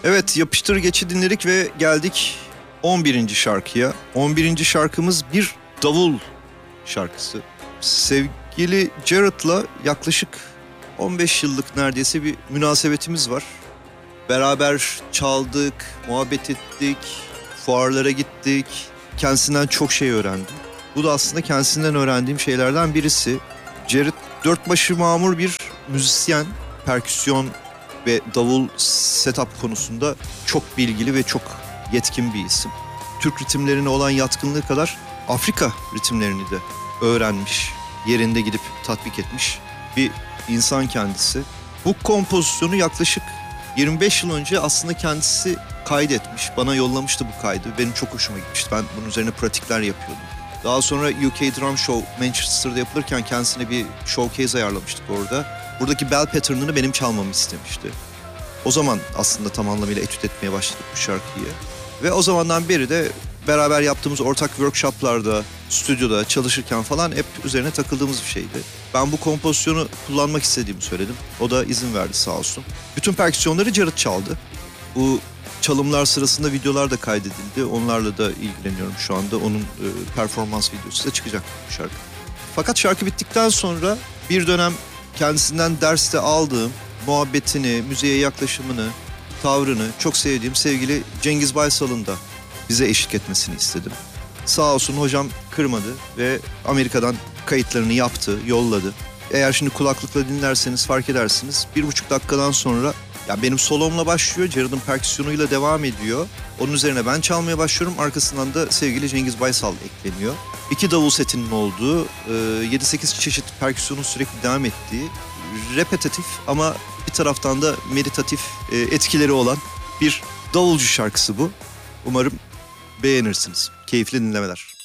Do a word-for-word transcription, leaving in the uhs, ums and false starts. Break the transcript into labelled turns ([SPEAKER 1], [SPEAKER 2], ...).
[SPEAKER 1] Evet, yapıştır geçi dinledik ve geldik on birinci şarkıya. on birinci şarkımız bir davul şarkısı. Sevgili Jared'la yaklaşık on beş yıllık neredeyse bir münasebetimiz var. Beraber çaldık, muhabbet ettik, fuarlara gittik. Kendisinden çok şey öğrendim. Bu da aslında kendisinden öğrendiğim şeylerden birisi. Jared dört başı mamur bir müzisyen, perküsyon ve davul setup konusunda çok bilgili ve çok yetkin bir isim. Türk ritimlerine olan yatkınlığı kadar Afrika ritimlerini de öğrenmiş, yerinde gidip tatbik etmiş bir insan kendisi. Bu kompozisyonu yaklaşık yirmi beş yıl önce aslında kendisi kaydetmiş. Bana yollamıştı bu kaydı. Benim çok hoşuma gitmişti. Ben bunun üzerine pratikler yapıyordum. Daha sonra U K Drum Show Manchester'da yapılırken kendisine bir showcase ayarlamıştık orada. Buradaki bell pattern'ını benim çalmamı istemişti. O zaman aslında tam anlamıyla etüt etmeye başladık bu şarkıyı. Ve o zamandan beri de beraber yaptığımız ortak workshoplarda, stüdyoda çalışırken falan hep üzerine takıldığımız bir şeydi. Ben bu kompozisyonu kullanmak istediğimi söyledim. O da izin verdi sağ olsun. Bütün perküsyonları Jared çaldı. Bu çalımlar sırasında videolar da kaydedildi. Onlarla da ilgileniyorum şu anda. Onun e, performans videosu da çıkacak bu şarkı. Fakat şarkı bittikten sonra bir dönem kendisinden derste aldığım muhabbetini, müziğe yaklaşımını, tavrını çok sevdiğim sevgili Cengiz Baysal'ın da bize eşlik etmesini istedim. Sağ olsun hocam kırmadı ve Amerika'dan kayıtlarını yaptı, yolladı. Eğer şimdi kulaklıkla dinlerseniz fark edersiniz. Bir buçuk dakikadan sonra ya benim solomla başlıyor, Jared'ın perküsyonuyla devam ediyor. Onun üzerine ben çalmaya başlıyorum. Arkasından da sevgili Cengiz Baysal ekleniyor. İki davul setinin olduğu, yedi sekiz çeşit perküsyonun sürekli devam ettiği, repetitif ama bir taraftan da meditatif etkileri olan bir davulcu şarkısı bu. Umarım beğenirsiniz. Keyifli dinlemeler.